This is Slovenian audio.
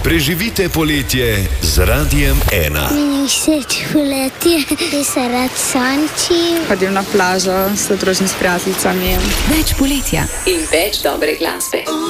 Preživite poletje z Radiem 1. Meni všeč poletje, da se rad sončim. Hodim na plažo, se družim s prijateljicami. Več poletja in več dobre glasbe.